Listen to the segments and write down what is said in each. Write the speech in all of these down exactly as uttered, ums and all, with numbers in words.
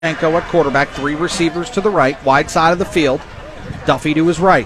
Shenko at quarterback, three receivers to the right, wide side of the field. Duffy to his right.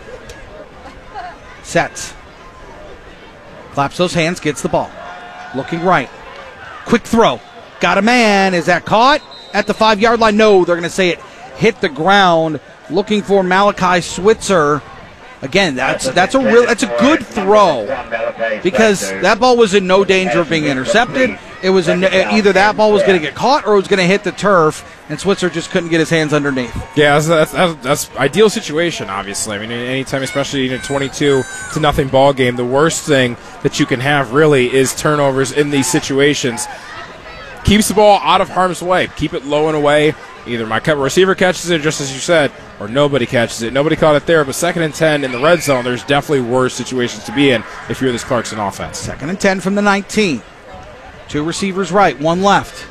Sets. Claps those hands, gets the ball. Looking right. Quick throw. Got a man. Is that caught? At the five-yard line? No, they're going to say it hit the ground. Looking for Malachi Switzer. Again, that's that's a real that's a good throw because that ball was in no danger of being intercepted. It was in, either that ball was going to get caught or it was going to hit the turf, and Switzer just couldn't get his hands underneath. Yeah, that's that's, that's ideal situation. Obviously, I mean, anytime, especially in a twenty-two to nothing ball game, the worst thing that you can have really is turnovers in these situations. Keeps the ball out of harm's way. Keep it low and away. Either my receiver catches it, just as you said, or nobody catches it. Nobody caught it there, but second and ten in the red zone, there's definitely worse situations to be in if you're this Clarkson offense. Second and ten from the nineteen. Two receivers right, one left.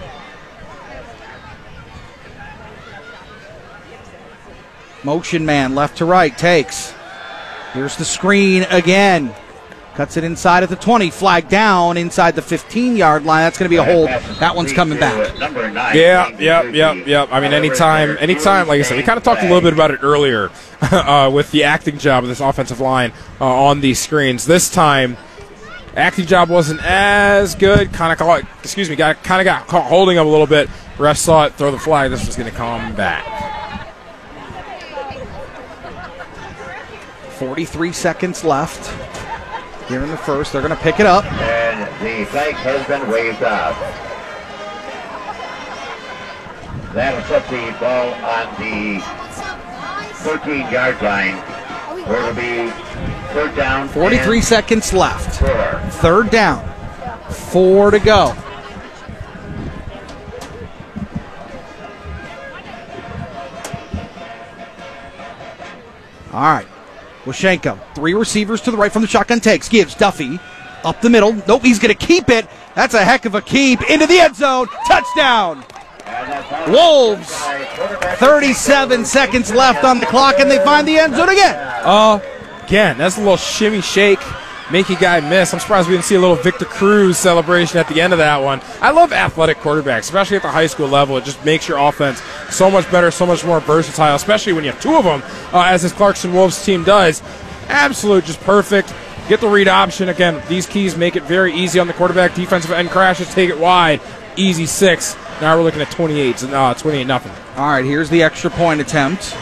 Motion man, left to right, takes. Here's the screen again. Cuts it inside at the twenty, flag down inside the fifteen-yard line. That's going to be a hold. That one's coming back. Yeah, yep, yep, yep. I mean, anytime, anytime, like I said, we kind of talked a little bit about it earlier uh, with the acting job of this offensive line uh, on these screens. This time, acting job wasn't as good. Kind of caught, excuse me, got kind of got caught holding up a little bit. Ref saw it, throw the flag. This was going to come back. forty-three seconds left. Here in the first, they're going to pick it up. And the flag has been waved off. That'll set the ball on the thirteen-yard line, where it'll be third down. forty-three seconds left. Four. Third down. Four to go. All right. Washenko, three receivers to the right from the shotgun takes, gives Duffy up the middle. Nope, he's going to keep it. That's a heck of a keep. Into the end zone. Touchdown. Wolves. thirty-seven seconds left on the clock, and they find the end zone again. Uh, again, that's a little shimmy shake. Make a guy miss. I'm surprised we didn't see a little Victor Cruz celebration at the end of that one. I love athletic quarterbacks, especially at the high school level. It just makes your offense so much better, so much more versatile, especially when you have two of them, uh, as this Clarkson Wolves team does. Absolute, just perfect. Get the read option. Again, these keys make it very easy on the quarterback. Defensive end crashes, take it wide. Easy six. Now we're looking at twenty-eight. Uh, twenty-eight nothing. All right, here's the extra point attempt.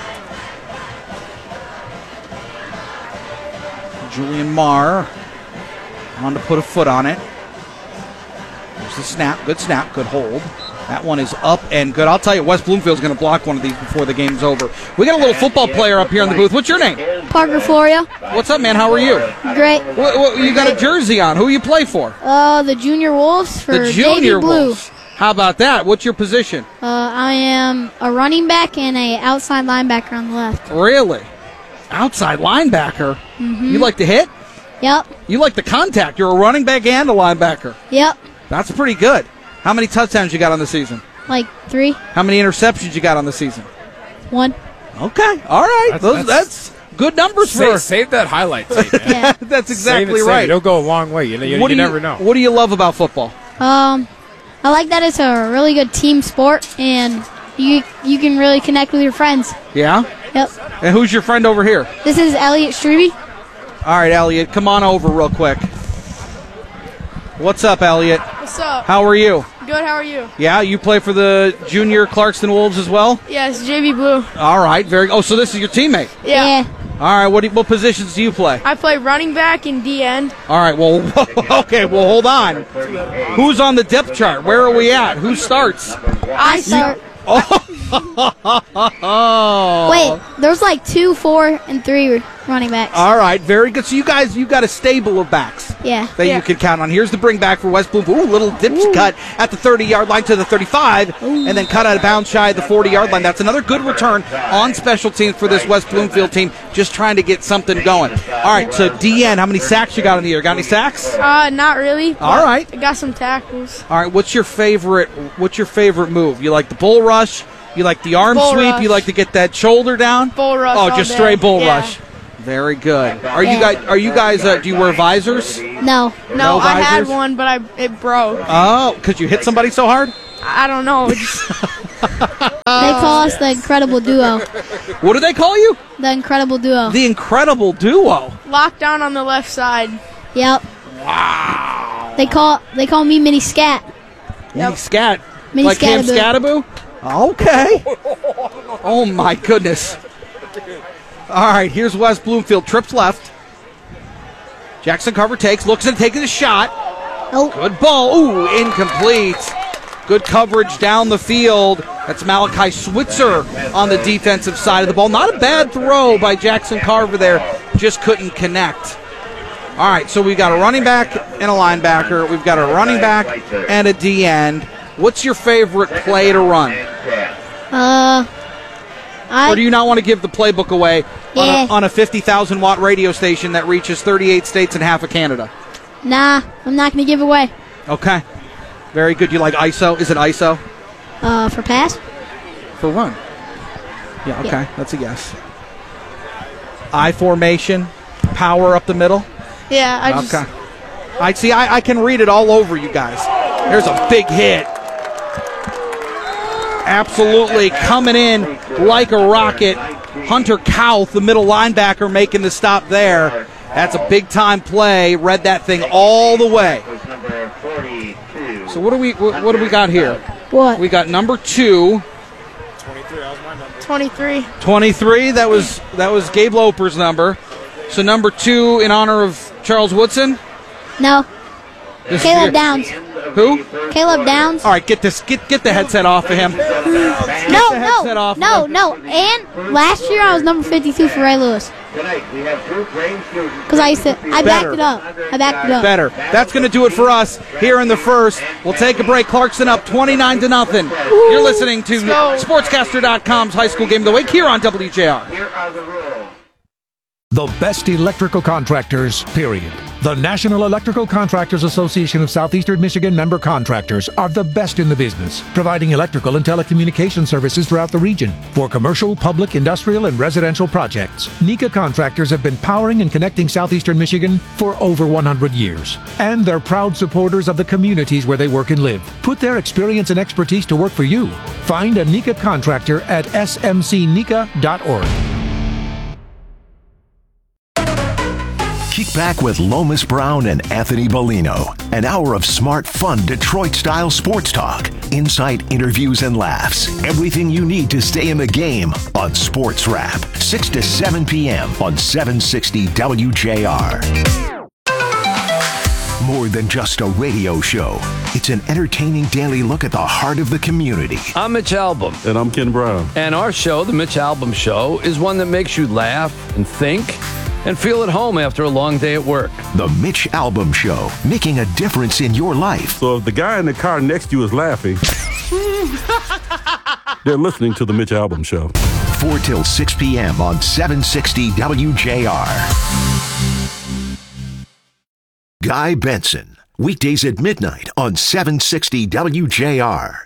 Julian Marr on to put a foot on it. There's the snap. Good snap. Good hold. That one is up and good. I'll tell you, West Bloomfield's going to block one of these before the game's over. We got a little football player up here in the booth. What's your name? Parker Florio. What's up, man? How are you? Great. What, what, you got a jersey on. Who you play for? Uh, the Junior Wolves for The Junior Navy Blue. Wolves. How about that? What's your position? Uh, I am a running back and a outside linebacker on the left. Really? Outside linebacker? Mm-hmm. You like to hit? Yep. You like the contact. You're a running back and a linebacker. Yep. That's pretty good. How many touchdowns you got on the season? Like three. How many interceptions you got on the season? One. Okay. All right. That's, Those, that's, that's good numbers save, for. save that highlight tape, man. Yeah. That's exactly Save it, save right. it. It'll go a long way. You, you, what you do never you, know. What do you love about football? Um, I like that it's a really good team sport and you you can really connect with your friends. Yeah? Yep. And who's your friend over here? This is Elliot Strebe. All right, Elliot, come on over real quick. What's up, Elliot? What's up? How are you? Good, how are you? Yeah, you play for the junior Clarkston Wolves as well? Yes, J V Blue. All right, very. Oh, so this is your teammate. Yeah. All right, what do, what positions do you play? I play running back and D end. All right, well, okay, well, hold on. Who's on the depth chart? Where are we at? Who starts? I start. Oh. Wait, there's like two, four, and three running backs. All right, very good. So you guys, you got a stable of backs Yeah. that Yeah. you can count on. Here's the bring back for West Bloomfield. Ooh, little dip cut at the thirty-yard line to the thirty-five, and then cut out of bounds shy of the forty-yard line. That's another good return on special teams for this West Bloomfield team, just trying to get something going. All right, so D N, how many sacks you got in the year? Got any sacks? Uh, not really. All right. I got some tackles. All right, what's your favorite? What's your favorite move? You like the bull rush? You like the arm Bull sweep? rush. You like to get that shoulder down? Bull rush Oh, all just day. straight bull Yeah. rush. Very good. Are you Yeah. guys? Are you guys? Uh, do you wear visors? No. No, No I had visors? one, but I it broke. Oh, because you hit somebody so hard? I don't know. It just They call us the Incredible Duo. What do they call you? The Incredible Duo. The Incredible Duo. Lockdown on the left side. Yep. Wow. They call they call me Mini Scat. Mini Scat. Mini Like Cam Scataboo. Scataboo? Okay. Oh, my goodness. All right, here's West Bloomfield. Trips left. Jackson Carver takes, looks at taking the shot. Oh. Good ball. Ooh, incomplete. Good coverage down the field. That's Malachi Switzer on the defensive side of the ball. Not a bad throw by Jackson Carver there. Just couldn't connect. All right, so we've got a running back and a linebacker. We've got a running back and a D end. What's your favorite play to run? Uh, I, Or do you not want to give the playbook away on Yeah. a, on a fifty thousand watt radio station that reaches thirty-eight states and half of Canada? Nah, I'm not going to give away. Okay. Very good. You like I S O? Is it I S O? Uh, for pass? For run. Yeah, okay. Yeah. That's a yes. I formation, power up the middle. Yeah, I just. Okay. I see. I, I can read it all over you guys. There's a big hit. Absolutely coming in like a rocket. Hunter Kauth, the middle linebacker, making the stop there. That's a big time play. Read that thing all the way. So what do we what, what do we got here? What? We got number two. twenty-three. twenty-three. That was that was Gabe Loper's number. So number two in honor of Charles Woodson. No. This is Caleb your- Downs. Who? Caleb Downs. All right, get this. Get get the headset off of him. No, the headset no, off. no, no. And last year I was number fifty-two for Ray Lewis. Tonight we have two grade students. Because I used to, I backed Better. it up. I backed it up. Better. That's going to do it for us here in the first. We'll take a break. Clarkson up twenty-nine to nothing. You're listening to go. Sportscaster dot com's High School Game of the Week here on W J R. Here are the rules. The best electrical contractors, period. The National Electrical Contractors Association of Southeastern Michigan member contractors are the best in the business, providing electrical and telecommunication services throughout the region for commercial, public, industrial, and residential projects. NECA contractors have been powering and connecting Southeastern Michigan for over one hundred years. And they're proud supporters of the communities where they work and live. Put their experience and expertise to work for you. Find a NECA contractor at s m c nica dot org. Kick back with Lomas Brown and Anthony Bellino. An hour of smart, fun, Detroit-style sports talk. Insight, interviews, and laughs. Everything you need to stay in the game on Sports Wrap. six to seven p.m. on seven sixty W J R. More than just a radio show. It's an entertaining daily look at the heart of the community. I'm Mitch Albom. And I'm Ken Brown. And our show, The Mitch Albom Show, is one that makes you laugh and think and feel at home after a long day at work. The Mitch Albom Show, making a difference in your life. So if the guy in the car next to you is laughing, they're listening to The Mitch Albom Show. four till six p.m. on seven sixty W J R. Guy Benson, weekdays at midnight on seven sixty W J R.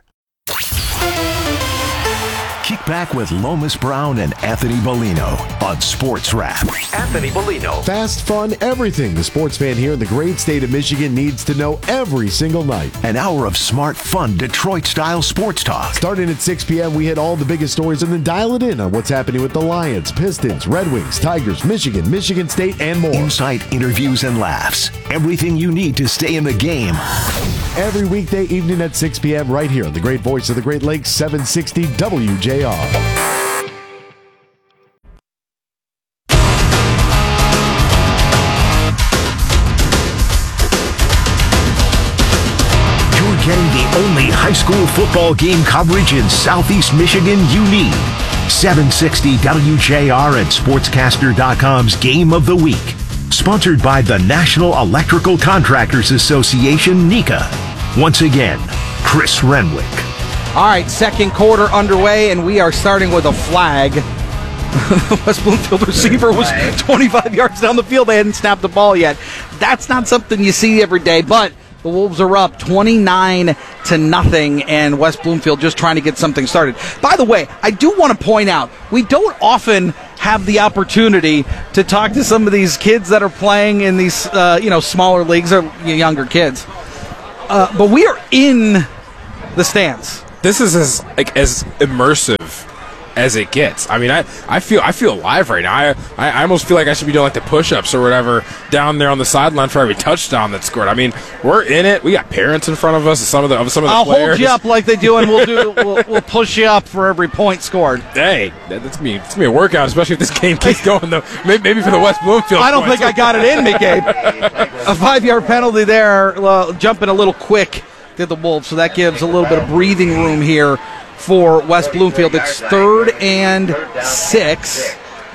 Kick back with Lomas Brown and Anthony Bellino on Sports Wrap. Anthony Bellino. Fast, fun, everything the sports fan here in the great state of Michigan needs to know every single night. An hour of smart, fun, Detroit-style sports talk. Starting at six p.m., we hit all the biggest stories and then dial it in on what's happening with the Lions, Pistons, Red Wings, Tigers, Michigan, Michigan State, and more. Insight, interviews, and laughs. Everything you need to stay in the game. Every weekday evening at six p.m. right here on the great voice of the Great Lakes, seven sixty W J R. You're getting the only high school football game coverage in Southeast Michigan you need. seven sixty W J R and Sportscaster dot com's Game of the Week. Sponsored by the National Electrical Contractors Association, NECA. Once again, Chris Renwick. All right, second quarter underway, and we are starting with a flag. West Bloomfield receiver was twenty-five yards down the field. They hadn't snapped the ball yet. That's not something you see every day, but the Wolves are up twenty-nine to nothing, and West Bloomfield just trying to get something started. By the way, I do want to point out, we don't often have the opportunity to talk to some of these kids that are playing in these, uh, you know, smaller leagues or younger kids. Uh, but we are in the stands. this is as like as immersive as it gets. I mean, I, I feel I feel alive right now. I, I I almost feel like I should be doing like the push-ups or whatever down there on the sideline for every touchdown that's scored. I mean, we're in it. We got parents in front of us. Some of the of some of the I'll players. hold you up like they do, and we'll do we'll, we'll push you up for every point scored. Hey, that, that's me. It's me a workout, especially if this game keeps going. Though maybe, maybe for the West Bloomfield. I don't points. think I got it in me, Gabe. A five-yard penalty there, uh, jumping a little quick did the Wolves, so that gives a little bit of breathing room here for West Bloomfield. It's third and six.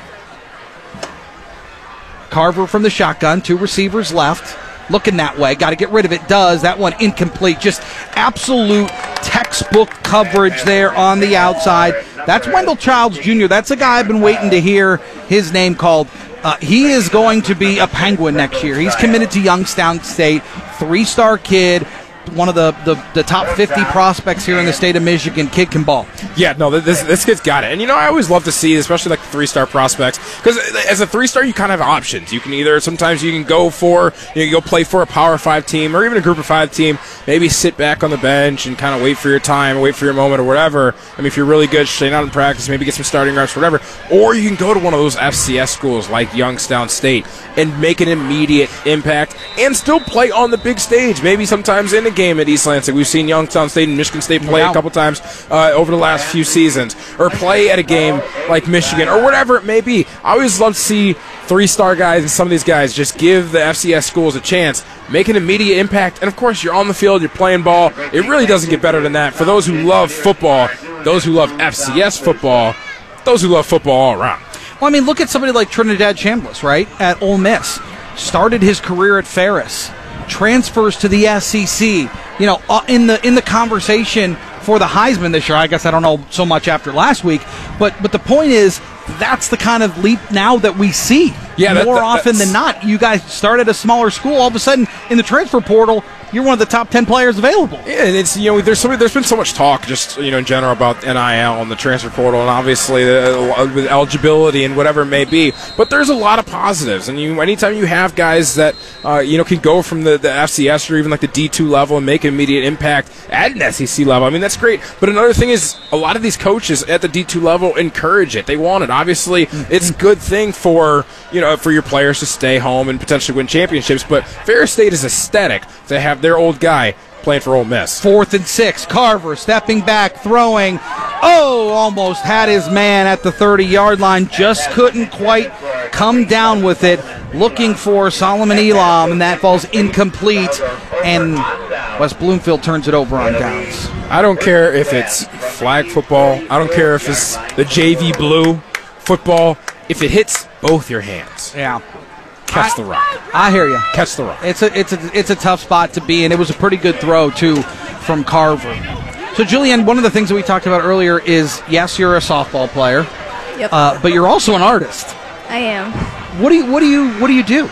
Carver from the shotgun, two receivers left. Looking that way, got to get rid of it. Does. That one incomplete. Just absolute textbook coverage there on the outside. That's Wendell Childs Junior That's a guy I've been waiting to hear his name called. Uh, he is going to be a Penguin next year. He's committed to Youngstown State, three-star kid. One of the, the, the top fifty prospects here in the state of Michigan. Kid can ball. Yeah, no, this this kid's got it. And, you know, I always love to see, especially like the three-star prospects, because as a three-star, you kind of have options. You can either, sometimes you can go for, you can go play for a Power Five team or even a Group of Five team, maybe sit back on the bench and kind of wait for your time, wait for your moment or whatever. I mean, if you're really good, stay out in practice, maybe get some starting reps or whatever. Or you can go to one of those F C S schools like Youngstown State and make an immediate impact and still play on the big stage, maybe sometimes in a game at East Lansing. We've seen Youngstown State and Michigan State play a couple times uh, over the last few seasons, or play at a game like Michigan, or whatever it may be. I always love to see three-star guys and some of these guys just give the F C S schools a chance, make an immediate impact, and of course you're on the field, you're playing ball. It really doesn't get better than that. For those who love football, those who love F C S football, those who love football all around. Well, I mean, look at somebody like Trinidad Chambliss, right, at Ole Miss. Started his career at Ferris, transfers to the S E C. You know, uh, in the in the conversation for the Heisman this year. I guess I don't know so much after last week, but but the point is, that's the kind of leap now that we see. Yeah, that, more that, often than not. You guys start at a smaller school, all of a sudden in the transfer portal, you're one of the top ten players available. Yeah, and it's, you know, there's so, there's been so much talk just, you know, in general about N I L and the transfer portal, and obviously uh, with eligibility and whatever it may be. But there's a lot of positives, and you anytime you have guys that uh, you know, can go from the, the F C S or even like the D two level and make an immediate impact at an S E C level, I mean, that's great. But another thing is, a lot of these coaches at the D two level encourage it. They want it. Obviously, it's a good thing for, you know, for your players to stay home and potentially win championships. But Ferris State is ecstatic to have their old guy playing for Ole Miss. Fourth and six. Carver stepping back, throwing. Oh, almost had his man at the thirty-yard line. Just couldn't quite come down with it. Looking for Solomon Elam, and that falls incomplete. And West Bloomfield turns it over on downs. I don't care if it's flag football. I don't care if it's the J V blue football. If it hits both your hands, yeah, catch I, the rock. I hear you. Catch the rock. It's a it's a it's a tough spot to be in. It was a pretty good throw too from Carver. So Julianne, one of the things that we talked about earlier is, yes, you're a softball player, Yep. uh, but you're also an artist. I am. What do you what do you what do you do?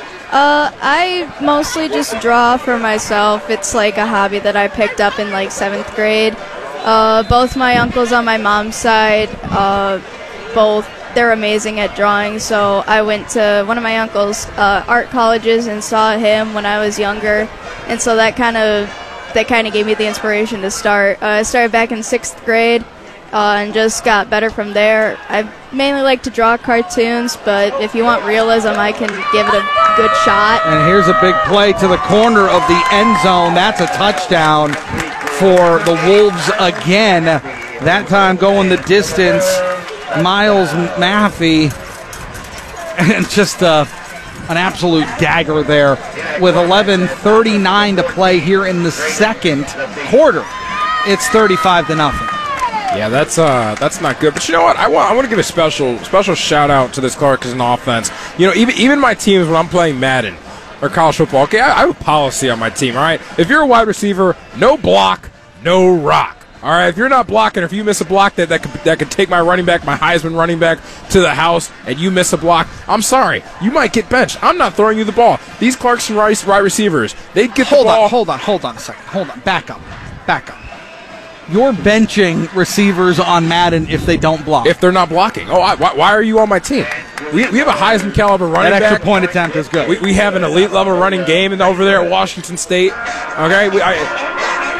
Uh, I mostly just draw for myself. It's like a hobby that I picked up in like seventh grade. Uh, both my uncles on my mom's side, uh, both they're amazing at drawing. So I went to one of my uncle's uh, art colleges and saw him when I was younger, and so that kind of that kind of gave me the inspiration to start. Uh, I started back in sixth grade. Uh, and just got better from there. I mainly like to draw cartoons, but if you want realism, I can give it a good shot. And here's a big play to the corner of the end zone. That's a touchdown for the Wolves again. That time going the distance. Miles Maffey. And just uh, an absolute dagger there with eleven thirty-nine to play here in the second quarter. It's thirty-five to nothing. Yeah, that's uh, that's not good. But you know what? I want I want to give a special special shout out to this Clarkson offense. You know, even even my teams when I'm playing Madden or college football. Okay, I, I have a policy on my team. All right, if you're a wide receiver, no block, no rock. All right, if you're not blocking, or if you miss a block that that could, that could take my running back, my Heisman running back, to the house, and you miss a block, I'm sorry, you might get benched. I'm not throwing you the ball. These Clarkson wide receivers, they get hold the ball. on, hold on, hold on a second. Hold on, back up, back up. You're benching receivers on Madden if they don't block. If they're not blocking. Oh, I, why, why are you on my team? We, we have a Heisman caliber running that back. extra point attempt is good. We, we have an elite level running game over there at Washington State. Okay, we, I,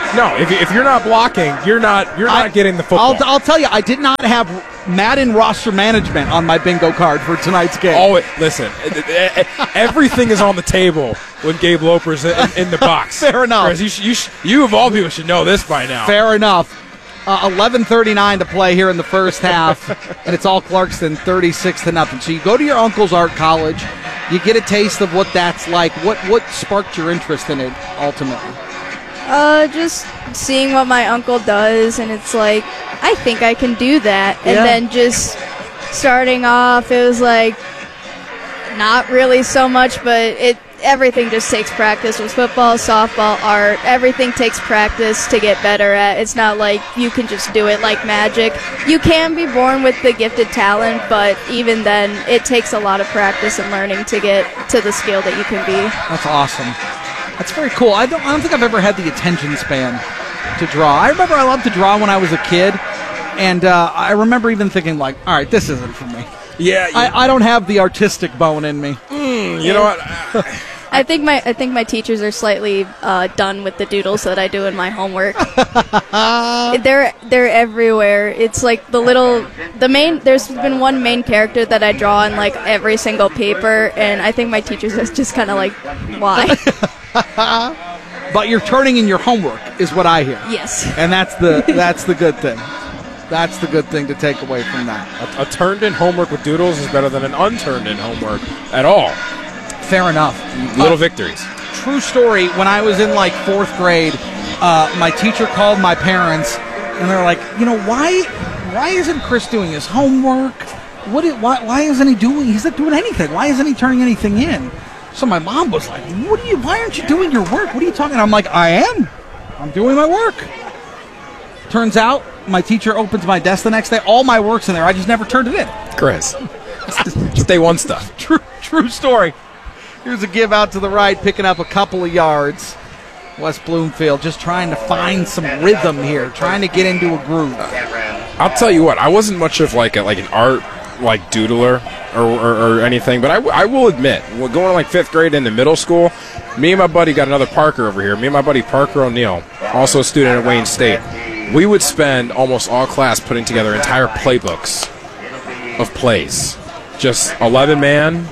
No, if, if you're not blocking, you're not you're not I, getting the football. I'll, I'll tell you, I did not have Madden roster management on my bingo card for tonight's game. Oh, listen, everything is on the table when Gabe Loper's in, in the box. Fair enough. Chris, you, sh- you, sh- you of all people should know this by now. Fair enough. Uh, eleven thirty-nine to play here in the first half, and it's all Clarkston, thirty-six to nothing. So you go to your uncle's art college, you get a taste of what that's like. What what sparked your interest in it ultimately? Uh, just seeing what my uncle does, and it's like, I think I can do that. And Yeah. then just starting off, it was like, not really so much, but it everything just takes practice. With football, softball, art, everything takes practice to get better at. It's not like you can just do it like magic. You can be born with the gifted talent, but even then, it takes a lot of practice and learning to get to the skill that you can be. That's awesome. That's very cool. I don't I don't think I've ever had the attention span to draw. I remember I loved to draw when I was a kid, and uh, I remember even thinking like, all right, this isn't for me. Yeah, you, I, I don't have the artistic bone in me. mm, you know what? I think my I think my teachers are slightly uh, done with the doodles that I do in my homework. they're they're everywhere. It's like the little the main. There's been one main character that I draw in like every single paper, and I think my teachers are just kind of like, why? But you're turning in your homework, is what I hear. Yes. And that's the that's the good thing. That's the good thing to take away from that. A, a turned-in homework with doodles is better than an unturned-in homework at all. Fair enough. Little Uh, victories. True story. When I was in like fourth grade, uh, my teacher called my parents, and they're like, you know, why why isn't Chris doing his homework? What? Is, why why isn't he doing? He's not doing anything. Why isn't he turning anything in? So my mom was like, "What are you? Why aren't you doing your work? What are you talking?" I'm like, "I am. I'm doing my work." Turns out, my teacher opens my desk the next day. All my work's in there. I just never turned it in. Chris. Just day one stuff. True, true story. Here's a give out to the right, picking up a couple of yards. West Bloomfield just trying to find some rhythm here, trying to get into a groove. I'll tell you what, I wasn't much of like a, like an art like doodler or, or, or anything, but I, w- I will admit, going to like fifth grade into middle school, me and my buddy got another Parker over here. Me and my buddy Parker O'Neill, also a student at Wayne State. We would spend almost all class putting together entire playbooks of plays, just eleven man.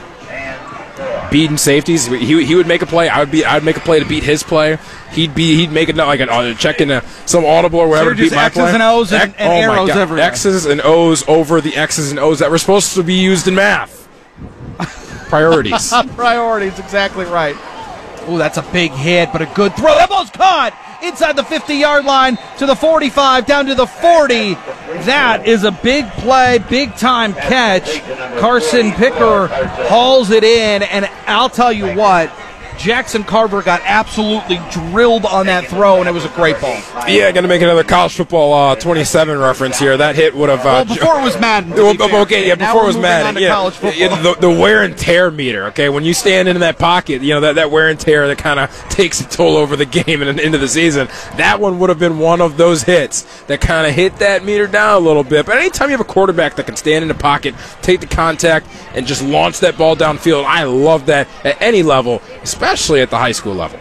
Beating safeties, he, he would make a play. I would be I'd make a play to beat his play. He'd be he'd make it like an uh, check in a, some audible or whatever So to beat just my X's play. and O's and, X- and oh my arrows God. everywhere. X's and O's over the X's and O's that were supposed to be used in math. Priorities. Priorities, exactly right. Oh, that's a big hit, but a good throw. That ball's caught inside the fifty-yard line to the forty-five, down to the forty. That is a big play, big-time catch. Carson Picker hauls it in, and I'll tell you what, Jackson Carver got absolutely drilled on that throw, and it was a great ball. Yeah, going to make another college football uh, twenty-seven reference here. That hit would have. Uh, Well, before it was Madden. to be Well, fair. okay, yeah, Now before we're it was moving on Madden, to yeah, college football. yeah, the, the wear and tear meter. Okay, when you stand in that pocket, you know that, that wear and tear that kind of takes a toll over the game and into the season. That one would have been one of those hits that kind of hit that meter down a little bit. But anytime you have a quarterback that can stand in the pocket, take the contact, and just launch that ball downfield, I love that at any level, especially at the high school level.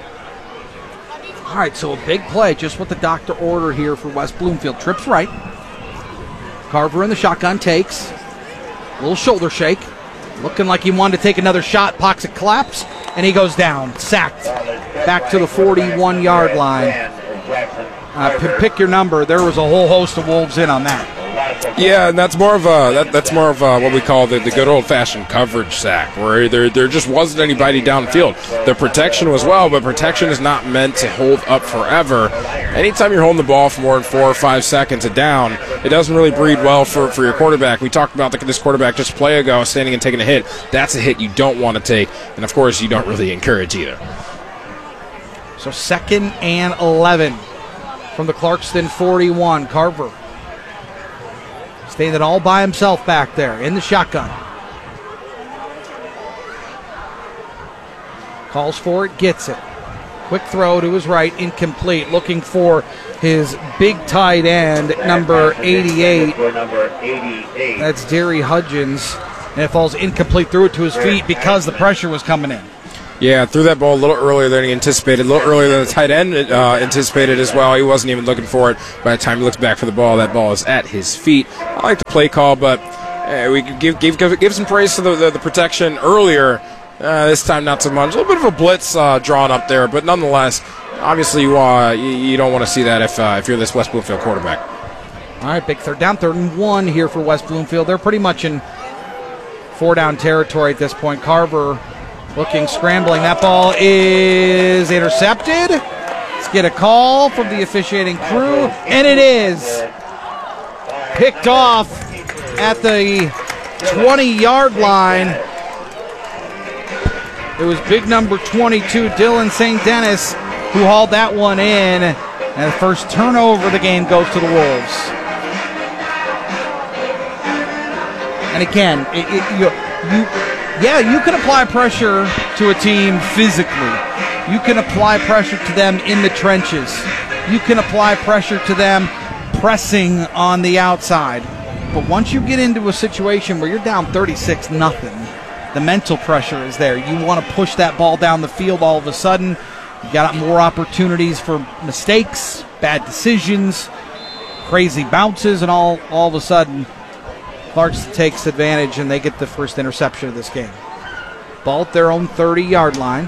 All right, so a big play, just what the doctor ordered here for West Bloomfield. Trips right. Carver in the shotgun takes. A little shoulder shake. Looking like he wanted to take another shot. Pocket collapse, and he goes down. Sacked. Back to the forty-one-yard line. Uh, p- pick your number. There was a whole host of Wolves in on that. Yeah, and that's more of a that, that's more of a, what we call the, the good old-fashioned coverage sack, where there there just wasn't anybody downfield. The protection was well, but protection is not meant to hold up forever. Anytime you're holding the ball for more than four or five seconds a down, it doesn't really breed well for, for your quarterback. We talked about the, this quarterback just a play ago standing and taking a hit. That's a hit you don't want to take, and of course you don't really encourage either. So second and eleven from the Clarkston forty-one. Carver standing all by himself back there in the shotgun. Calls for it, gets it. Quick throw to his right, incomplete. Looking for his big tight end, number eighty-eight. Number eighty-eight. That's Derry Hudgens. And it falls incomplete, threw it to his feet because the pressure was coming in. Yeah, threw that ball a little earlier than he anticipated, a little earlier than the tight end uh, anticipated as well. He wasn't even looking for it. By the time he looks back for the ball, that ball is at his feet. I like the play call, but uh, we could give, give give give some praise to the the, the protection earlier. Uh, this time, not so much. A little bit of a blitz uh, drawn up there, but nonetheless, obviously, you uh, you, you don't want to see that if uh, if you're this West Bloomfield quarterback. All right, big third down, third and one here for West Bloomfield. They're pretty much in four down territory at this point. Carver looking, scrambling. That ball is intercepted. Let's get a call from the officiating crew, and it is picked off at the twenty-yard line. It was big number twenty-two, Dylan Saint Dennis, who hauled that one in. And the first turnover of the game goes to the Wolves. And again, it, it, you, you, yeah, you can apply pressure to a team physically. You can apply pressure to them in the trenches. You can apply pressure to them pressing on the outside. But once you get into a situation where you're down thirty-six nothing, the mental pressure is there. You want to push that ball down the field all of a sudden. You got more opportunities for mistakes, bad decisions, crazy bounces, and all, all of a sudden, Clarks takes advantage and they get the first interception of this game. Ball at their own thirty-yard line.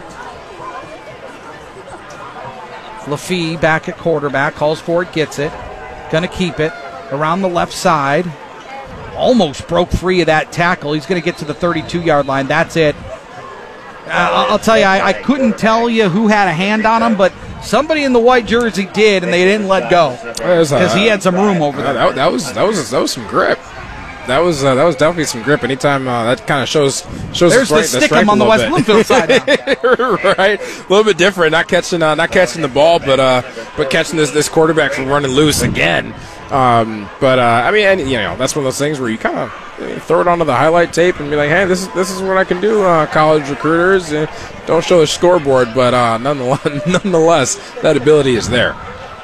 Lafee back at quarterback, calls for it, gets it. Gonna keep it around the left side. Almost broke free of that tackle. He's going to get to the thirty-two-yard line. That's it. Uh, I'll tell you, I, I couldn't tell you who had a hand on him, but somebody in the white jersey did, and they didn't let go because he had some room over there. That, that was that was that was some grip. That was uh, that was definitely some grip. Anytime uh, that kind of shows shows There's the, the strength, stick him on the West Bloomfield side now. Right, a little bit different. Not catching uh, not catching the ball, but uh, but catching this this quarterback from running loose again. Um, but uh, I mean, and, you know, that's one of those things where you kind of you know, throw it onto the highlight tape and be like, "Hey, this is this is what I can do." Uh, college recruiters uh, don't show the scoreboard, but uh, nonetheless, nonetheless, that ability is there.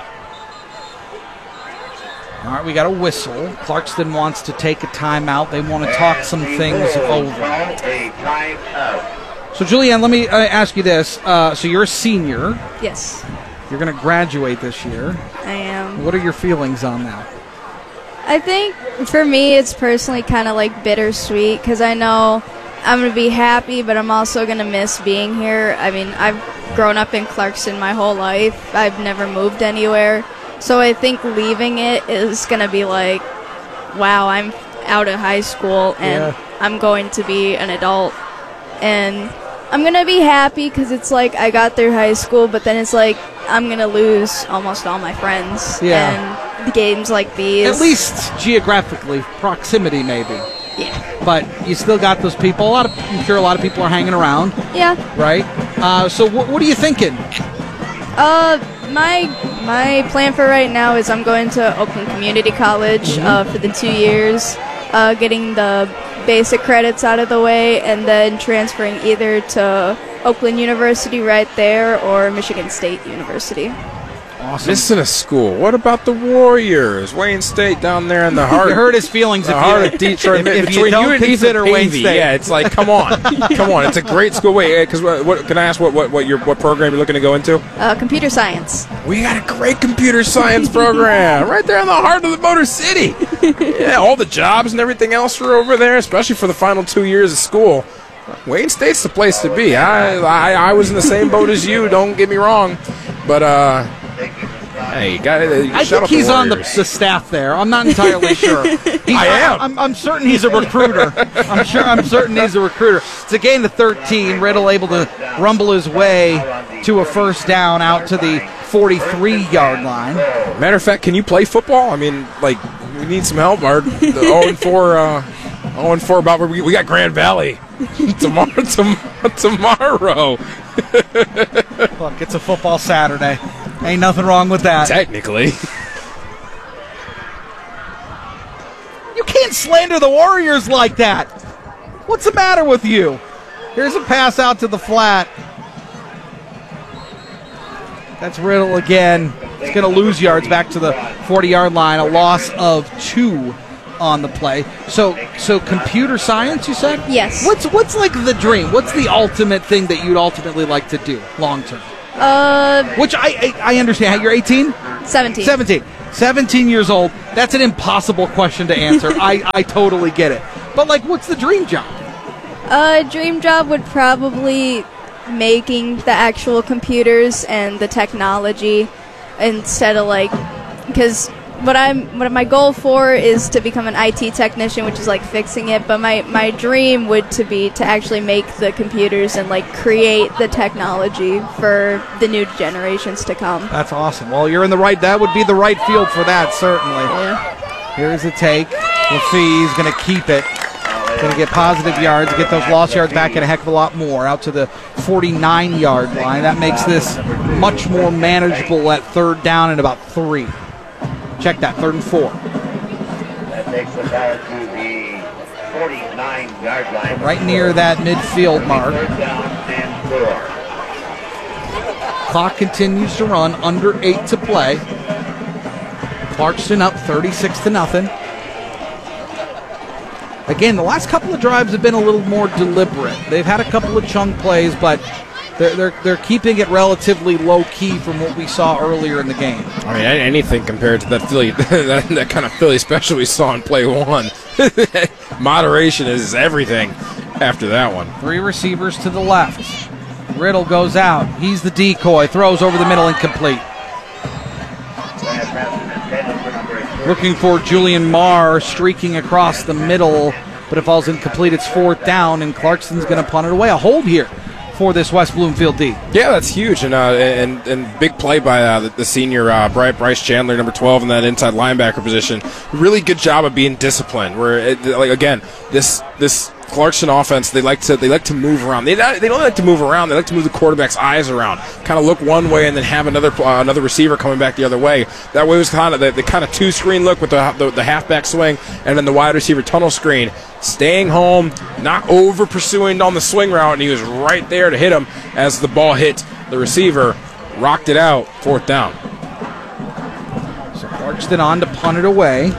All right, we got a whistle. Clarkston wants to take a timeout. They want to talk some things over. So, Julianne, let me uh, ask you this. Uh, so, you're a senior. Yes. You're going to graduate this year. I am. What are your feelings on that? I think for me it's personally kind of like bittersweet because I know I'm going to be happy, but I'm also going to miss being here. I mean, I've grown up in Clarkston my whole life. I've never moved anywhere. So I think leaving it is going to be like, wow, I'm out of high school and yeah. I'm going to be an adult. And I'm going to be happy because it's like I got through high school, but then it's like I'm going to lose almost all my friends. Yeah. And games like these. At least geographically, proximity maybe. Yeah. But you still got those people. A lot of, I'm sure a lot of people are hanging around. Yeah. Right? Uh, so wh- what are you thinking? Uh, my my plan for right now is I'm going to Oakland Community College mm-hmm. uh, for the two years, uh, getting the basic credits out of the way, and then transferring either to Oakland University right there or Michigan State University. Awesome. Missing a school. What about the Warriors? Wayne State down there in the heart. You hurt his feelings. The if heart you, of Detroit. If, if Between you don't you and consider Ethan Wayne Pavey, State. yeah, it's like, come on, come on. It's a great school. Wait, because what, what can I ask? What what what your what program you're looking to go into? Uh, computer science. We got a great computer science program right there in the heart of the Motor City. Yeah, all the jobs and everything else are over there, especially for the final two years of school. Wayne State's the place to be. I I, I was in the same boat as you. Don't get me wrong, but uh. Hey, got it. I think he's on the, the staff there. I'm not entirely sure. He's, I am. I'm, I'm certain he's a recruiter. I'm sure. I'm certain he's a recruiter. It's a gain of thirteen. Riddle able to rumble his way to a first down out to the forty-three-yard line. Matter of fact, can you play football? I mean, like, we need some help. Our oh and four, uh, oh and four. About we, we got Grand Valley tomorrow. Tomorrow. tomorrow. Look, it's a football Saturday. Ain't nothing wrong with that. Technically. You can't slander the Warriors like that. What's the matter with you? Here's a pass out to the flat. That's Riddle again. He's going to lose yards back to the forty-yard line. A loss of two on the play. So, so computer science, you said? Yes. What's what's like the dream? What's the ultimate thing that you'd ultimately like to do long term? Uh, Which I I, I understand. You're eighteen? seventeen. seventeen. seventeen years old. That's an impossible question to answer. I, I totally get it. But, like, what's the dream job? A dream job would probably making the actual computers and the technology instead of, like, because what I'm what my goal for is to become an I T technician, which is like fixing it, but my, my dream would to be to actually make the computers and like create the technology for the new generations to come. That's awesome. Well, you're in the right, that would be the right field for that, certainly. Yeah. Here's a take. Lafie's going to keep it. Going to get positive yards, get those lost yards back and a heck of a lot more, out to the forty-nine-yard line. That makes this much more manageable at third down and about three. Check that, third and four. That takes the ball to the forty-nine-yard line. Right near that midfield mark. Third down and four. Clock continues to run, under eight to play. Clarkston up thirty-six to nothing. Again, the last couple of drives have been a little more deliberate. They've had a couple of chunk plays, but they're they're, they're keeping it relatively low key from what we saw earlier in the game. I mean, anything compared to that Philly, that, that kind of Philly special we saw in play one. Moderation is everything after that one. Three receivers to the left. Riddle goes out. He's the decoy. Throws over the middle, incomplete. Looking for Julian Marr, streaking across the middle, but it falls incomplete. It's fourth down, and Clarkston's going to punt it away. A hold here for this West Bloomfield D. Yeah, that's huge, and uh, and, and big play by uh, the, the senior uh, Bryce, Bryce Chandler, number twelve, in that inside linebacker position. Really good job of being disciplined. Where it, like again, this this Clarkston offense, they like to they like to move around. They not, they don't like to move around. They like to move the quarterback's eyes around. Kind of look one way and then have another uh, another receiver coming back the other way. That way it was kind of the, the kind of two screen look with the, the the halfback swing and then the wide receiver tunnel screen. Staying home, not over pursuing on the swing route, and he was right there to hit him as the ball hit the receiver, rocked it out, fourth down. So Clarkston on to punt it away.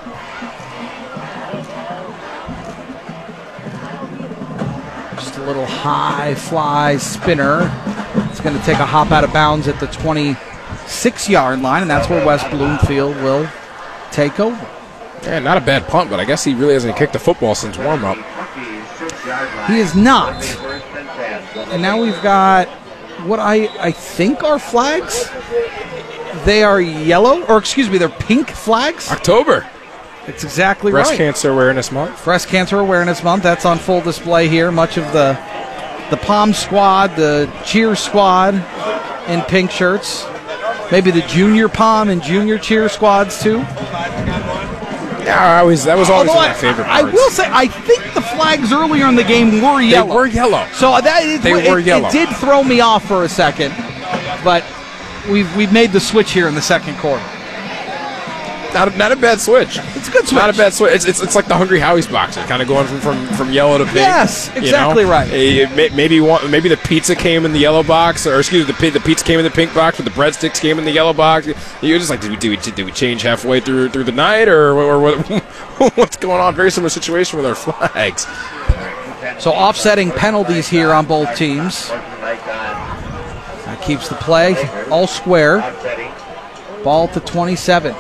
Just a little high fly spinner. It's going to take a hop out of bounds at the twenty-six-yard line, and that's where West Bloomfield will take over. Yeah, not a bad punt, but I guess he really hasn't kicked the football since warm-up. He is not. And now we've got what I, I think are flags. They are yellow, or excuse me, they're pink flags. October. It's exactly Breast right. Cancer Awareness Month. Breast Cancer Awareness Month. That's on full display here. Much of the the Palm Squad, the Cheer Squad in pink shirts. Maybe the Junior Palm and Junior Cheer Squads too. Yeah, I always that was always Although one of my favorite parts. I will say, I think the flags earlier in the game were yellow. They were yellow. So that it, they it, were it, yellow. It did throw me off for a second, but we've we've made the switch here in the second quarter. Not a, not a bad switch. It's a good switch. Not a bad switch. It's it's, it's like the Hungry Howie's boxer, kind of going from, from, from yellow to pink. Yes, exactly you know? right. Uh, maybe one, maybe the pizza came in the yellow box, or excuse me, the, the pizza came in the pink box, but the breadsticks came in the yellow box. You're just like, did we, did we, did we change halfway through through the night, or, or what, what's going on? Very similar situation with our flags. So offsetting penalties here on both teams. That keeps the play all square. Ball to twenty-seven.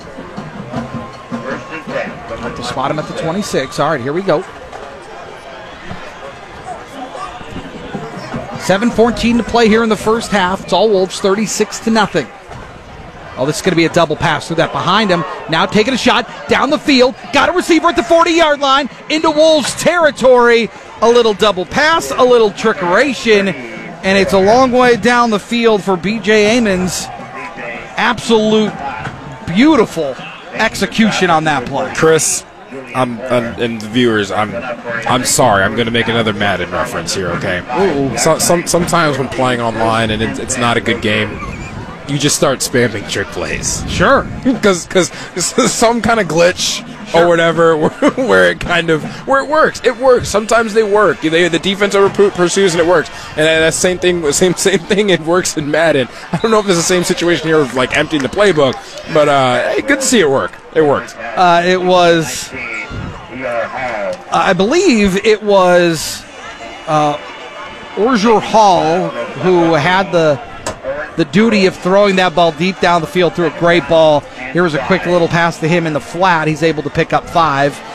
Have to spot him at the twenty-six. All right, here we go. seven fourteen to play here in the first half. It's all Wolves, thirty-six to nothing. Oh, this is going to be a double pass through that behind him. Now taking a shot down the field. Got a receiver at the forty-yard line into Wolves territory. A little double pass, a little trickeration, and it's a long way down the field for B J Amons. Absolute beautiful execution on that play. Chris, I'm, I'm, and the viewers, I'm I'm sorry. I'm going to make another Madden reference here, okay? So, some, sometimes when playing online and it, it's not a good game, you just start spamming trick plays. Sure. Because some kind of glitch sure. or whatever where, where it kind of, where it works. It works. Sometimes they work. They, the defense over pursues and it works. And that same thing, same same thing, it works in Madden. I don't know if it's the same situation here of like emptying the playbook, but uh, hey, good to see it work. It worked. Uh, it was, I believe it was uh, Orger Hall who had the the duty of throwing that ball deep down the field through a great ball. Here was a quick little pass to him in the flat. He's able to pick up five.